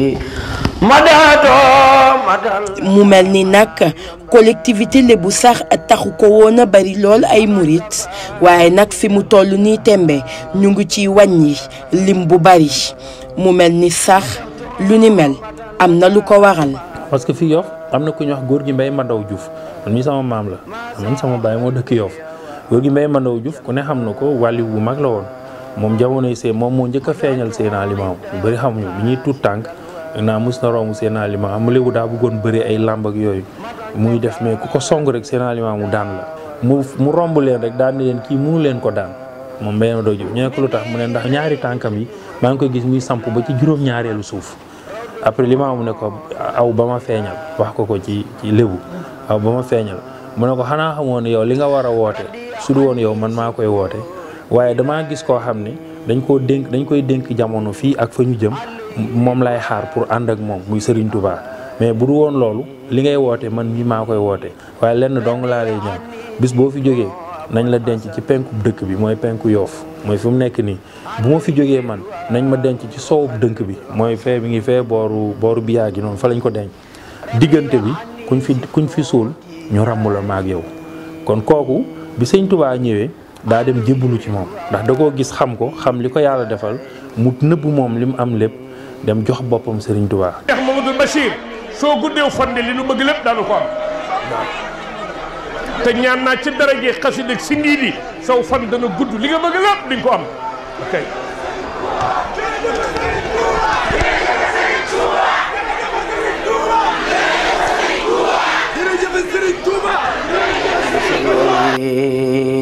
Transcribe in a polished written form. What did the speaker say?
mu mel ni nag collectivité Lébu sax taxu ko woon a bari lool ay murit waaye nag fi mu toll nii tembe ñu ngi ciy wàññi lim bu bari mu mel ni sax lu ni mel am na lu ko waral. parce que fii Yoff am na ku ñuy wax góor gi Mbay Mandaw Diouf man mii sama maam la man sama baay moo dëkk Yoff góor gi Mbay Mandaw Diouf ku ne xam na ko wàllu bu mag la woon moom jamonoy see moom moo njëkk a feeñal Seydina Limaamu ñu bëri xamuñu bi ñuy tuut tànk naa mus na romb Seydina Limaamu mu léegi daa bëggoon bëri ay làmb ak yooyu muy def mais ku ko song rek Seydina Limaamu daan la mu romb leen rek daan ni leen kii mënu leen ko daan moom Mbay Mandaw Diouf ñu ne ko lu tax mu ne ndax ñaari tànkam yi maa ngi koy gis muy samp ba ci juróom-ñaareelu suuf après Limaamu ne ko aw ba ma feeñal wax ko ci lébu aw ba ma feeñal mu ne ko xanaa xamoon ne yow li nga war a woote su du woon yow man maa koy woote waaye damaa gis koo xam ne dañ koy dénk jamono fii ak fa ñu jëm moom lay xaar pour ànd ak moom muy Serigne Touba mais bu du woon loolu li ngay woote man mii maa koy woote waaye lenn dong laa lay ñaan bis boo fi jógee nañ la denc ci penku dëkk bi mooy penku Yoff mooy fi mu nekk nii bu ma fi jógee man nañ ma denc ci soowub dënk bi mooy fee bi ngi fee booru biyaa gi noonu fa lañ ko denc diggante bi kuñ fi suul ñu ràmm la maag yow kon kooku bi sëñ Touba ñëwee daa dem jébbalu ci moom ndax da koo gis xam ko xam li ko yàlla defal mu nëbb moom li mu am lépp dem jox boppam Serigne Touba. Cheikh Mamadou Bachir soo guddeew fan de li nu bëgg lépp daanu ko am te ñaan naa ci daraje xasida si ngii di saw fan dana gudd li nga bëgg lépp di nga ko am ok. Serigne Touba